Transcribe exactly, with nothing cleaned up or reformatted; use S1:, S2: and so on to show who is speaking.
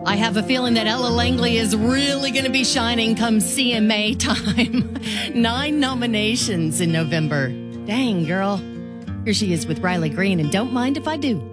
S1: I have a feeling that Ella Langley is really going to be shining come C M A time. Nine nominations in November. Dang, girl. Here she is with Riley Green, and Don't Mind If I Do.